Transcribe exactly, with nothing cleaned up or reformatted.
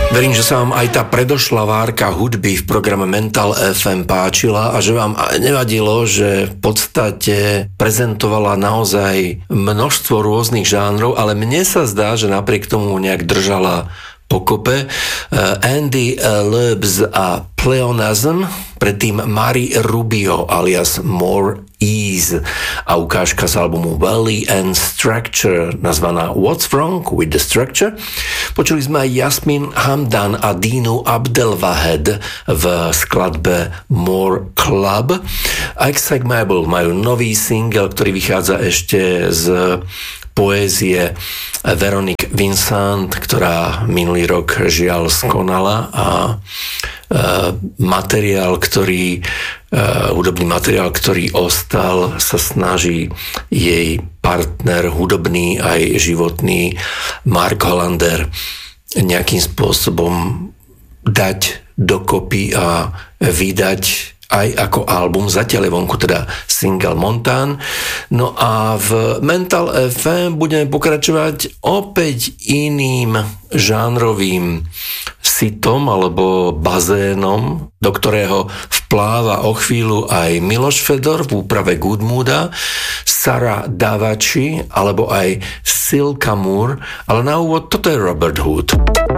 Verím, že sa vám aj tá predošlá várka hudby v programe Mental ef em páčila a že vám nevadilo, že v podstate prezentovala naozaj množstvo rôznych žánrov, ale mne sa zdá, že napriek tomu nejak držala pokope. Andy Loebs a Pleonasm, predtým Mari Rubio alias More Ease a ukážka z albumu Valley and Structure nazvaná What's Wrong with the Structure. Počuli sme aj Jasmin Hamdan a Dinu Abdelvahed v skladbe More Club. Exagmable majú nový single, ktorý vychádza ešte z poézie Veronique Vincent, ktorá minulý rok žiaľ skonala a materiál, ktorý hudobný materiál, ktorý ostal, sa snaží jej partner hudobný aj životný Mark Hollander nejakým spôsobom dať dokopy a vydať aj ako album, zatiaľ je vonku teda single Montan. No a v Mental ef em budeme pokračovať opäť iným žánrovým sitom alebo bazénom, do ktorého vpláva o chvíľu aj Miloš Fedor v úprave Goodmooda, Sara Davachi alebo aj Silka Moore, ale na úvod toto je Robert Hood.